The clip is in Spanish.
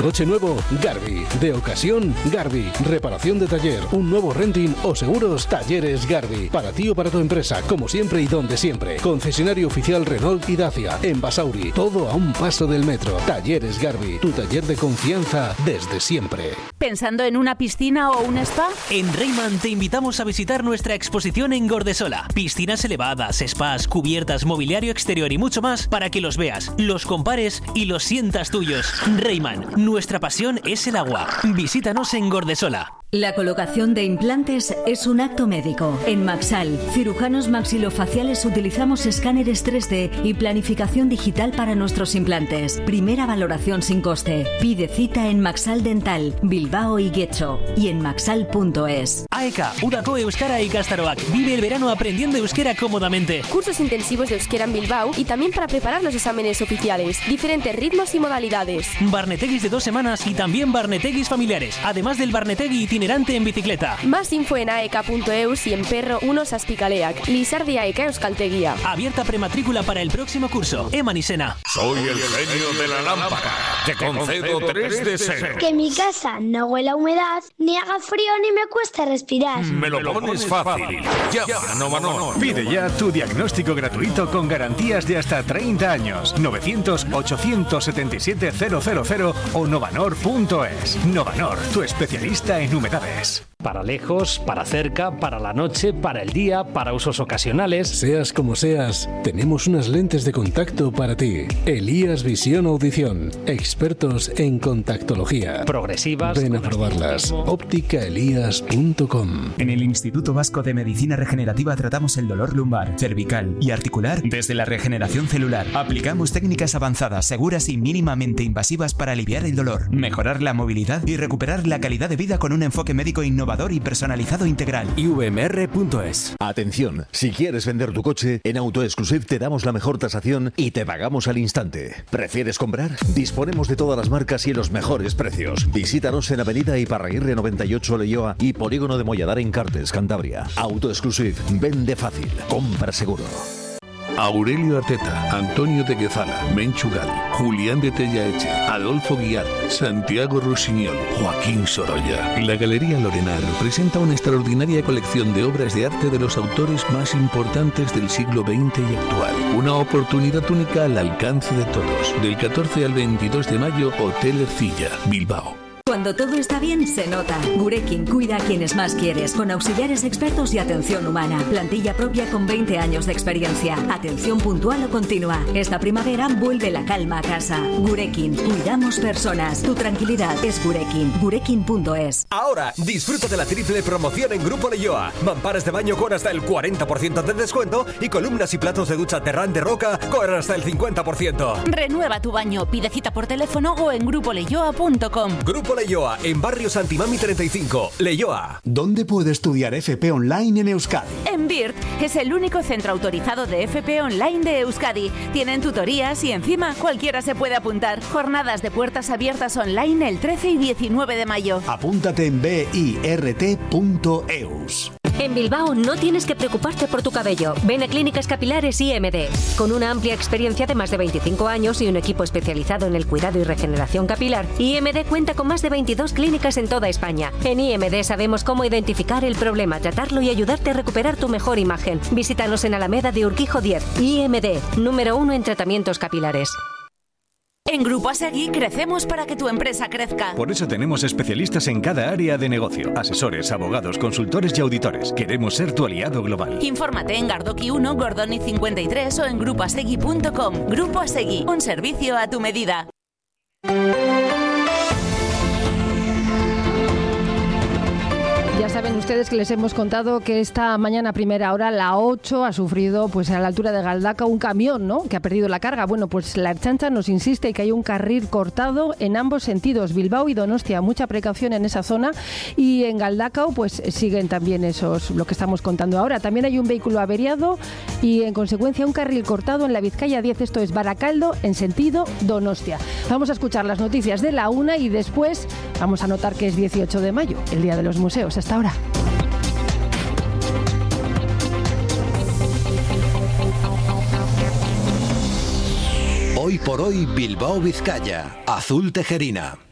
Coche nuevo, Garbi. De ocasión, Garbi. Reparación de taller, un nuevo renting o seguros, Talleres Garbi. Para ti o para tu empresa, como siempre y donde siempre. Concesionario oficial Renault y Dacia. En Basauri, todo a un paso del metro. Talleres Garbi, tu taller de confianza desde siempre. ¿Pensando en una piscina o un spa? En Reimann te invitamos a visitar nuestra exposición en Gordesola. Piscinas elevadas, spas, cubiertas, mobiliario exterior y mucho más para que los veas, los compares y los sientas tuyos. Reimann, nuestra pasión es el agua. Visítanos en Gordesola. La colocación de implantes es un acto médico. En Maxal, cirujanos maxilofaciales, utilizamos escáneres 3D y planificación digital para nuestros implantes. Primera valoración sin coste. Pide cita en Maxal Dental, Bilbao y Getxo y en maxal.es. AECA, Udako Euskara Ikastaroak. Vive el verano aprendiendo euskera cómodamente. Cursos intensivos de euskera en Bilbao y también para preparar los exámenes oficiales. Diferentes ritmos y modalidades. Barneteguis de 2 semanas y también barneteguis familiares. Además del barnetegui itinerante en bicicleta. Más info en aeka.eus y en Perro 1 Saspicaleac. Lizardi Aeka Euskalteguía. Abierta prematrícula para el próximo curso. Eman y Sena. Soy el genio de la lámpara. Te concedo 3 deseos. Que mi casa no huela a humedad, ni haga frío ni me cueste respirar. Me lo pones fácil. Llama a Novanor. Pide ya tu diagnóstico gratuito con garantías de hasta 30 años. 900-877-000 o novanor.es. Novanor, tu especialista en humedades. Para lejos, para cerca, para la noche, para el día, para usos ocasionales. Seas como seas, tenemos unas lentes de contacto para ti. Elías Visión Audición, expertos en contactología. Progresivas. Ven a probarlas. ópticaelías.com. En el Instituto Vasco de Medicina Regenerativa tratamos el dolor lumbar, cervical y articular desde la regeneración celular. Aplicamos técnicas avanzadas, seguras y mínimamente invasivas para aliviar el dolor, mejorar la movilidad y recuperar la calidad de vida con un enfoque médico innovador y personalizado integral. IVMR.es. Atención, si quieres vender tu coche, en AutoExclusive te damos la mejor tasación y te pagamos al instante. ¿Prefieres comprar? Disponemos de todas las marcas y los mejores precios. Visítanos en Avenida Iparraguirre 98 Leioa y Polígono de Molladar en Cartes, Cantabria. AutoExclusive, vende fácil, compra seguro. Aurelio Arteta, Antonio de Guezala, Menchugal, Julián de Tellaeche, Adolfo Guiar, Santiago Rusiñol, Joaquín Sorolla. La Galería Lorenar presenta una extraordinaria colección de obras de arte de los autores más importantes del siglo XX y actual. Una oportunidad única al alcance de todos. Del 14 al 22 de mayo, Hotel Ercilla, Bilbao. Cuando todo está bien, se nota. Gurekin cuida a quienes más quieres, con auxiliares expertos y atención humana. Plantilla propia con 20 años de experiencia. Atención puntual o continua. Esta primavera vuelve la calma a casa. Gurekin, cuidamos personas. Tu tranquilidad es Gurekin. Gurekin.es. Ahora, disfruta de la triple promoción en Grupo Leioa. Mamparas de baño con hasta el 40% de descuento y columnas y platos de ducha Terrán de Roca con hasta el 50%. Renueva tu baño. Pide cita por teléfono o en grupoleioa.com. Grupo Leioa, en Barrio Santimami 35, Leioa. ¿Dónde puede estudiar FP Online en Euskadi? En BIRT, es el único centro autorizado de FP Online de Euskadi. Tienen tutorías y encima cualquiera se puede apuntar. Jornadas de puertas abiertas online el 13 y 19 de mayo. Apúntate en birt.eus. En Bilbao no tienes que preocuparte por tu cabello. Ven a Clínicas Capilares IMD. Con una amplia experiencia de más de 25 años y un equipo especializado en el cuidado y regeneración capilar, IMD cuenta con más de 22 clínicas en toda España. En IMD sabemos cómo identificar el problema, tratarlo y ayudarte a recuperar tu mejor imagen. Visítanos en Alameda de Urquijo 10. IMD, número 1 en tratamientos capilares. En Grupo Asegui crecemos para que tu empresa crezca. Por eso tenemos especialistas en cada área de negocio. Asesores, abogados, consultores y auditores. Queremos ser tu aliado global. Infórmate en Gardoki 1, Gordoni 53 o en grupoasegui.com. Grupo Asegui, un servicio a tu medida. Ya saben ustedes que les hemos contado que esta mañana a primera hora la 8 ha sufrido pues a la altura de Galdakao un camión, ¿no?, que ha perdido la carga. Bueno, pues la Ertzaintza nos insiste que hay un carril cortado en ambos sentidos, Bilbao y Donostia. Mucha precaución en esa zona, y en Galdakao pues siguen también lo que estamos contando ahora. También hay un vehículo averiado y en consecuencia un carril cortado en la Vizcaya 10, esto es Baracaldo en sentido Donostia. Vamos a escuchar las noticias de la 1 y después vamos a notar que es 18 de mayo, el Día de los Museos. Hasta ahora. Hoy por hoy, Bilbao Vizcaya, Azul Tejerina.